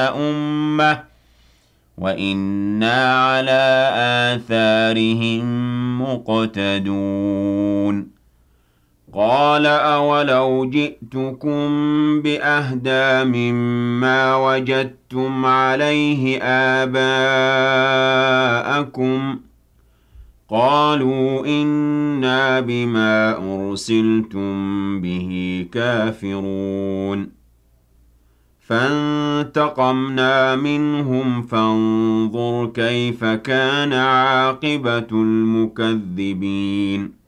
أُمَّةٍ وَإِنَّا عَلَىٰ آثَارِهِم مُّقْتَدُونَ قَالَ أَوَلَوْ جِئْتُكُم بِأَهْدَىٰ مِمَّا وَجَدتُّمْ عَلَيْهِ آبَاءَكُمْ ۖ قَالُوا إِنَّا بِمَا أُرْسِلْتُم بِهِ كَافِرُونَ فَانتَقَمْنَا مِنْهُمْ فَانظُرْ كَيْفَ كَانَ عَاقِبَةُ الْمُكَذِّبِينَ